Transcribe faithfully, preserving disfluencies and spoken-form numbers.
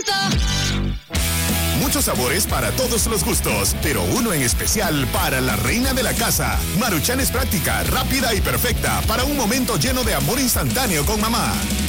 Muchos sabores para todos los gustos, pero uno en especial para la reina de la casa. Maruchan es práctica, rápida y perfecta para un momento lleno de amor instantáneo con mamá.